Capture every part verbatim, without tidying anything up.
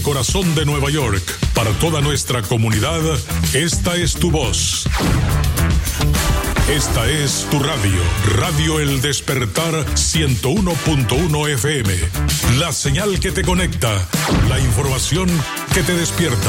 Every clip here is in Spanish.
Corazón de Nueva York, para toda nuestra comunidad, esta es tu voz. Esta es tu radio, Radio El Despertar ciento uno punto uno F M. La señal que te conecta, la información que te despierta.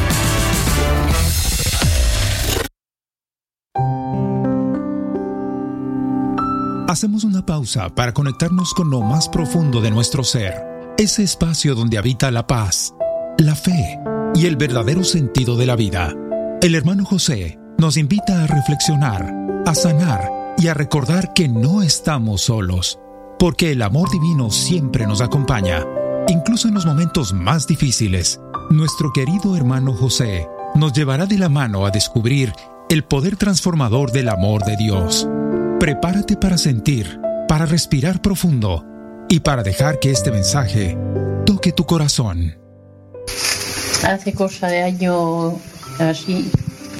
Hacemos una pausa para conectarnos con lo más profundo de nuestro ser, ese espacio donde habita la paz, la fe y el verdadero sentido de la vida. El hermano José nos invita a reflexionar, a sanar y a recordar que no estamos solos, porque el amor divino siempre nos acompaña, incluso en los momentos más difíciles. Nuestro querido hermano José nos llevará de la mano a descubrir el poder transformador del amor de Dios. Prepárate para sentir, para respirar profundo y para dejar que este mensaje toque tu corazón. Hace cosa de año así,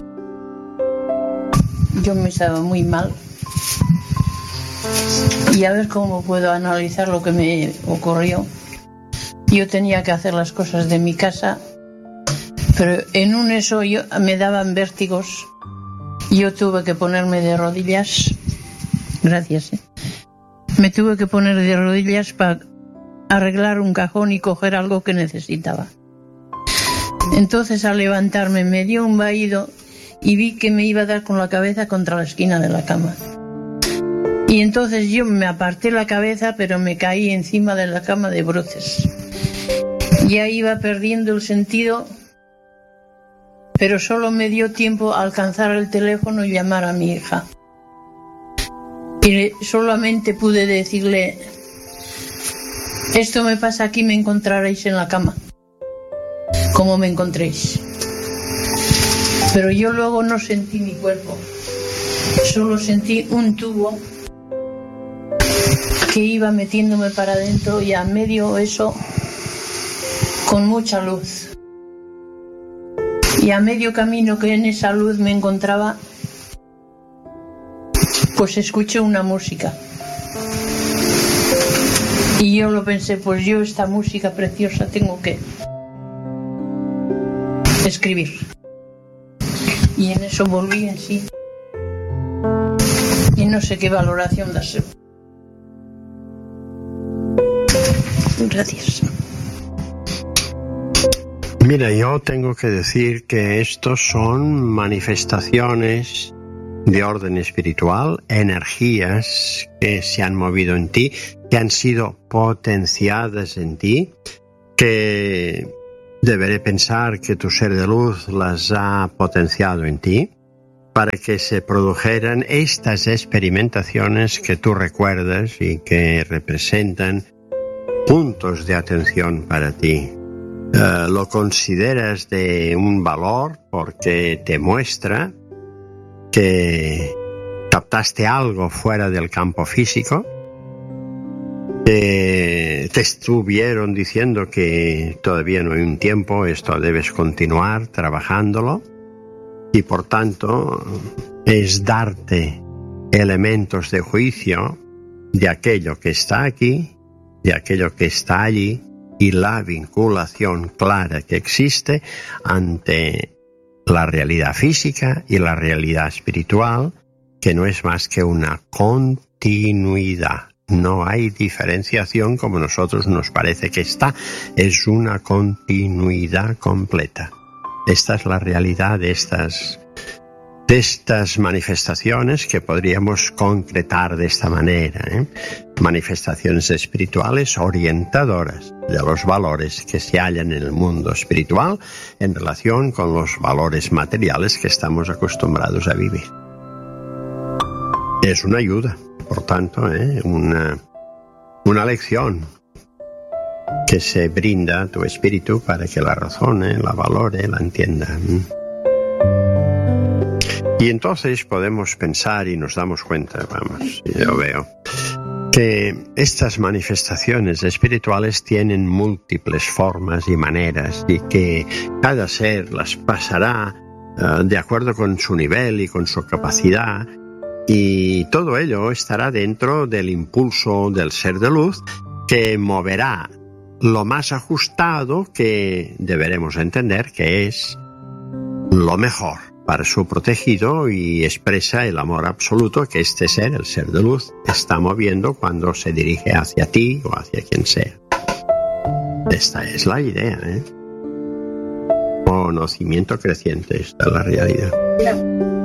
yo me estaba muy mal y a ver cómo puedo analizar lo que me ocurrió. Yo tenía que hacer las cosas de mi casa, pero en un eso yo, me daban vértigos. Yo tuve que ponerme de rodillas. Gracias. ¿eh? Me tuve que poner de rodillas para arreglar un cajón y coger algo que necesitaba. Entonces, al levantarme, me dio un vaído y vi que me iba a dar con la cabeza contra la esquina de la cama. Y entonces yo me aparté la cabeza, pero me caí encima de la cama de bruces. Ya iba perdiendo el sentido, pero solo me dio tiempo a alcanzar el teléfono y llamar a mi hija. Y solamente pude decirle: esto me pasa aquí, me encontraréis en la cama, como me encontréis. Pero yo luego no sentí mi cuerpo, solo sentí un tubo que iba metiéndome para adentro y a medio eso con mucha luz. Y a medio camino que en esa luz me encontraba, pues escuché una música. Y yo lo pensé, pues yo esta música preciosa tengo que escribir. Y en eso volví en sí. Y no sé qué valoración darse. Gracias. Mira, yo tengo que decir que estos son manifestaciones de orden espiritual, energías que se han movido en ti, que han sido potenciadas en ti, que deberé pensar que tu ser de luz las ha potenciado en ti, para que se produjeran estas experimentaciones que tú recuerdas y que representan puntos de atención para ti. Uh, lo consideras de un valor porque te muestra que captaste algo fuera del campo físico, que te estuvieron diciendo que todavía no hay un tiempo, esto debes continuar trabajándolo, y por tanto es darte elementos de juicio de aquello que está aquí, de aquello que está allí, y la vinculación clara que existe ante la realidad física y la realidad espiritual, que no es más que una continuidad. No hay diferenciación como a nosotros nos parece que está, es una continuidad completa. Esta es la realidad de estas, de estas manifestaciones que podríamos concretar de esta manera, ¿eh? Manifestaciones espirituales orientadoras de los valores que se hallan en el mundo espiritual en relación con los valores materiales que estamos acostumbrados a vivir. Es una ayuda, por tanto, ¿eh? una, una lección que se brinda a tu espíritu para que la razone, la valore, la entienda. Y entonces podemos pensar y nos damos cuenta, vamos, yo veo, que estas manifestaciones espirituales tienen múltiples formas y maneras y que cada ser las pasará uh, de acuerdo con su nivel y con su capacidad, y todo ello estará dentro del impulso del ser de luz que moverá lo más ajustado que deberemos entender que es lo mejor para su protegido y expresa el amor absoluto que este ser, el ser de luz, está moviendo cuando se dirige hacia ti o hacia quien sea. Esta es la idea, ¿eh? Conocimiento creciente, esta es la realidad.